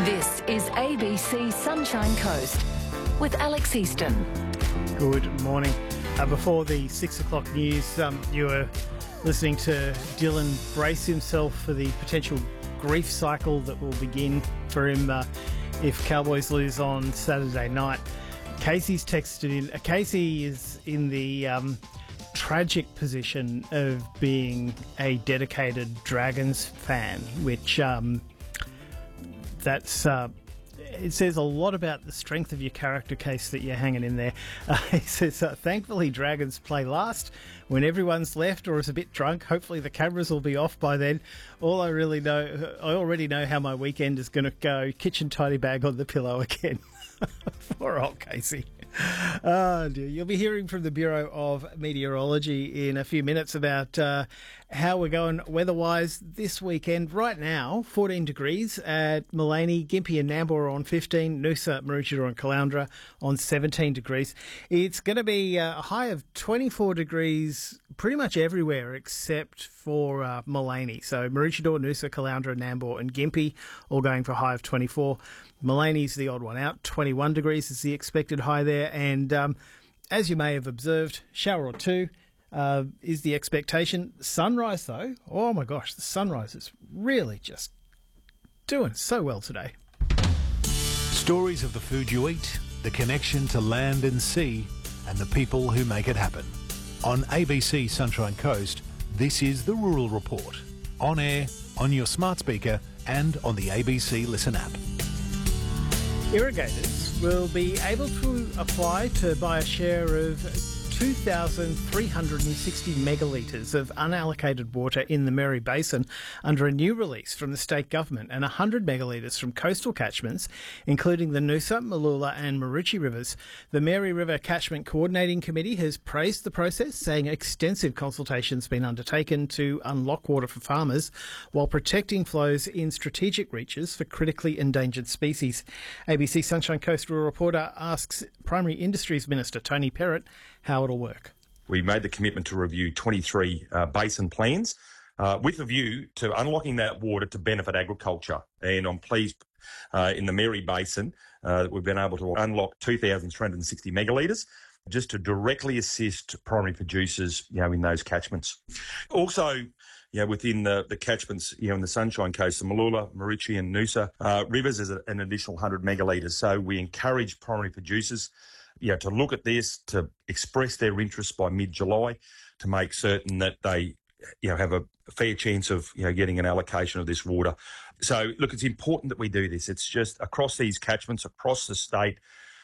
This is ABC Sunshine Coast with Alex Easton. Good morning. Before the 6 o'clock news, you were listening to Dylan brace himself for the potential grief cycle that will begin for him if Cowboys lose on Saturday night. Casey's texted in. Casey is in the tragic position of being a dedicated Dragons fan, which it says a lot about the strength of your character, Case, that you're hanging in there. He says, thankfully Dragons play last when everyone's left or is a bit drunk. Hopefully the cameras will be off by then. I already know how my weekend is going to go. Kitchen tidy bag on the pillow again. Poor old Casey. Oh dear. You'll be hearing from the Bureau of Meteorology in a few minutes about how we're going weather-wise this weekend. Right now, 14 degrees at Maleny, Gympie and Nambour on 15, Noosa, Maroochydore and Caloundra on 17 degrees. It's going to be a high of 24 degrees pretty much everywhere except for Maleny. So Maroochydore, Noosa, Caloundra, Nambour and Gympie all going for a high of 24. Maleny's the odd one out. 21 degrees is the expected high there. And as you may have observed, shower or two is the expectation. Sunrise, though, oh my gosh, the sunrise is really just doing so well today. Stories of the food you eat, the connection to land and sea, and the people who make it happen. On ABC Sunshine Coast, this is the Rural Report. On air, on your smart speaker, and on the ABC Listen app. Irrigators will be able to apply to buy a share of 2,360 megalitres of unallocated water in the Mary Basin under a new release from the state government, and 100 megalitres from coastal catchments, including the Noosa, Mooloolah and Maroochy rivers. The Mary River Catchment Coordinating Committee has praised the process, saying extensive consultation has been undertaken to unlock water for farmers while protecting flows in strategic reaches for critically endangered species. ABC Sunshine Coast Rural Reporter asks Primary Industries Minister Tony Perrott how it'll work. We made the commitment to review 23 basin plans with a view to unlocking that water to benefit agriculture. And I'm pleased in the Mary Basin that we've been able to unlock 2,360 megalitres just to directly assist primary producers, in those catchments. Also, within the catchments, in the Sunshine Coast, the Mooloolah, Maroochy and Noosa rivers is an additional 100 megalitres. So we encourage primary producers to look at this, to express their interest by mid-July, to make certain that they, have a fair chance of, getting an allocation of this water. So, look, it's important that we do this. It's just across these catchments, across the state,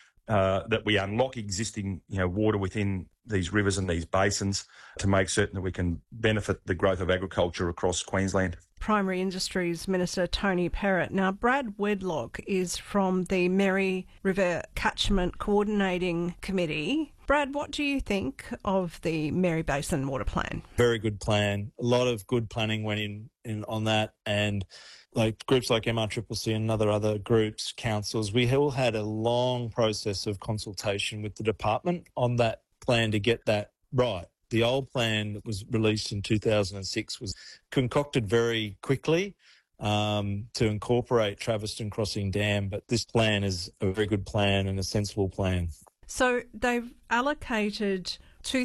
that we unlock existing, water within these rivers and these basins to make certain that we can benefit the growth of agriculture across Queensland. Primary Industries Minister Tony Perrott. Now, Brad Wedlock is from the Mary River Catchment Coordinating Committee. Brad, what do you think of the Mary Basin Water Plan? Very good plan. A lot of good planning went in on that, and groups like MRCCC and other groups, councils, we all had a long process of consultation with the department on that plan to get that right. The old plan that was released in 2006 was concocted very quickly to incorporate Traveston Crossing Dam, but this plan is a very good plan and a sensible plan. So they've allocated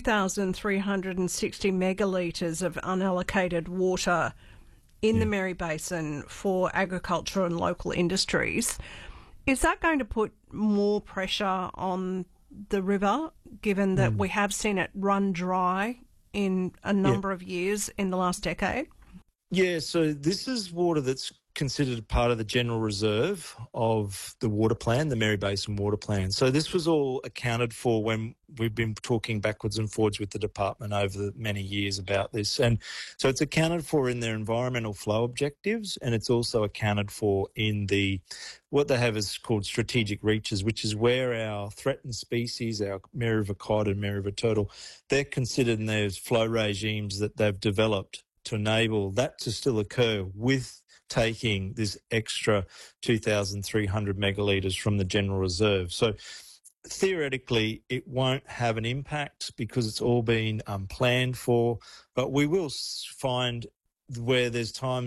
2,360 megalitres of unallocated water in the Mary Basin for agriculture and local industries. Is that going to put more pressure on the river, given that we have seen it run dry in a number of years in the last decade? Yeah, so this is water that's considered part of the general reserve of the water plan, the Mary Basin Water Plan. So this was all accounted for when we've been talking backwards and forwards with the department over the many years about this. And so it's accounted for in their environmental flow objectives, and it's also accounted for in what they have is called strategic reaches, which is where our threatened species, our Mary River cod and Mary River turtle, they're considered in those flow regimes that they've developed to enable that to still occur with taking this extra 2,300 megalitres from the general reserve. So theoretically, it won't have an impact because it's all been planned for, but we will find where there's times